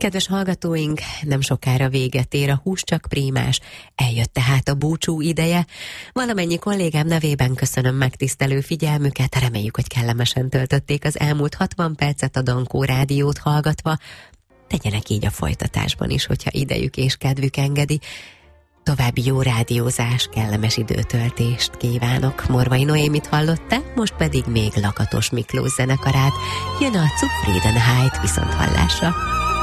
Kedves hallgatóink, nem sokára véget ér a Hús csak prímás, eljött tehát a búcsú ideje. Valamennyi kollégám nevében köszönöm megtisztelő figyelmüket, reméljük, hogy kellemesen töltötték az elmúlt 60 percet a Dankó rádiót hallgatva. Tegyenek így a folytatásban is, hogyha idejük és kedvük engedi. További jó rádiózás, kellemes időtöltést kívánok. Morvai Noémit hallotta, most pedig még Lakatos Miklós zenekarát. Jön a Zufriedenheit, viszont hallásra.